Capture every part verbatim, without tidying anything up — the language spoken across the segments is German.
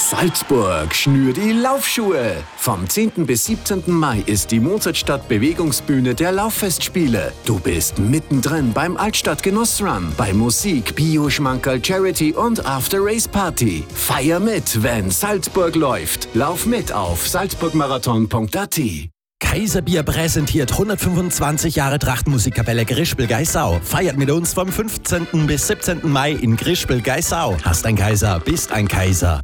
Salzburg, schnür die Laufschuhe! Vom zehnten bis siebzehnten Mai ist die Mozartstadt Bewegungsbühne der Lauffestspiele. Du bist mittendrin beim Altstadt-Genussrun, bei Musik, Bio-Schmankerl, Charity und After-Race-Party. Feier mit, wenn Salzburg läuft. Lauf mit auf salzburgmarathon punkt a t. Kaiserbier präsentiert hundertfünfundzwanzig Jahre Trachtmusikkapelle Grischbel-Geissau. Feiert mit uns vom fünfzehnten bis siebzehnten Mai in Grischbel-Geissau. Hast ein Kaiser, bist ein Kaiser.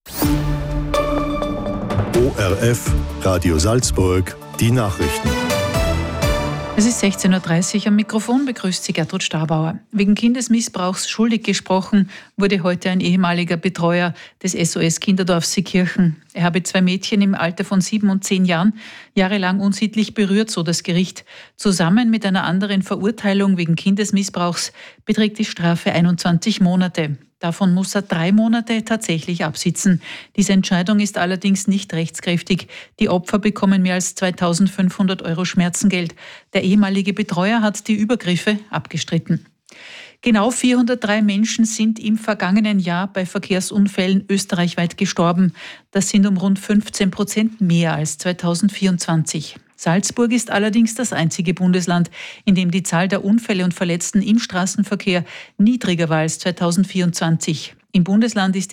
O R F, Radio Salzburg, die Nachrichten. Es ist sechzehn Uhr dreißig, am Mikrofon begrüßt Sie Gertrud Stabauer. Wegen Kindesmissbrauchs schuldig gesprochen wurde heute ein ehemaliger Betreuer des S O S Kinderdorf Seekirchen. Er habe zwei Mädchen im Alter von sieben und zehn Jahren jahrelang unsittlich berührt, so das Gericht. Zusammen mit einer anderen Verurteilung wegen Kindesmissbrauchs beträgt die Strafe einundzwanzig Monate. Davon muss er drei Monate tatsächlich absitzen. Diese Entscheidung ist allerdings nicht rechtskräftig. Die Opfer bekommen mehr als zweitausendfünfhundert Euro Schmerzengeld. Der ehemalige Betreuer hat die Übergriffe abgestritten. Genau vierhundertdrei Menschen sind im vergangenen Jahr bei Verkehrsunfällen österreichweit gestorben. Das sind um rund fünfzehn Prozent mehr als zweitausendvierundzwanzig. Salzburg ist allerdings das einzige Bundesland, in dem die Zahl der Unfälle und Verletzten im Straßenverkehr niedriger war als zweitausendvierundzwanzig. Im Bundesland ist